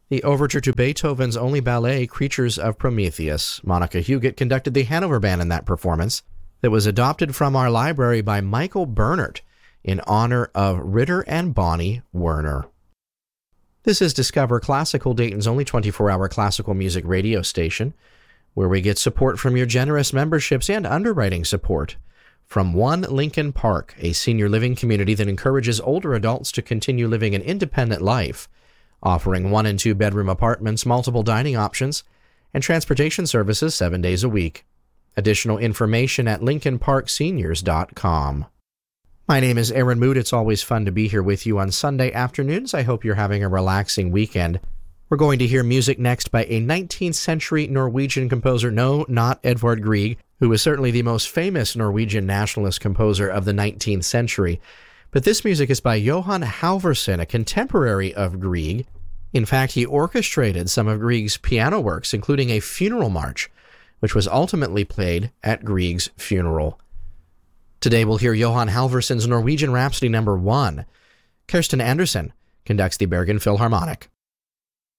the overture to Beethoven's only ballet, Creatures of Prometheus. Monica Huguet conducted the Hanover Band in that performance that was adopted from our library by Michael Bernert in honor of Ritter and Bonnie Werner. This is Discover Classical, Dayton's only 24-hour classical music radio station, where we get support from your generous memberships and underwriting support from One Lincoln Park, a senior living community that encourages older adults to continue living an independent life, offering 1- and 2-bedroom apartments, multiple dining options, and transportation services 7 days a week. Additional information at lincolnparkseniors.com. My name is Aaron Mood. It's always fun to be here with you on Sunday afternoons. I hope you're having a relaxing weekend. We're going to hear music next by a 19th century Norwegian composer. No, not Edvard Grieg, who was certainly the most famous Norwegian nationalist composer of the 19th century. But this music is by Johan Halvorsen, a contemporary of Grieg. In fact, he orchestrated some of Grieg's piano works, including a funeral march, which was ultimately played at Grieg's funeral. Today we'll hear Johan Halvorsen's Norwegian Rhapsody No. 1. Kirsten Andersen conducts the Bergen Philharmonic.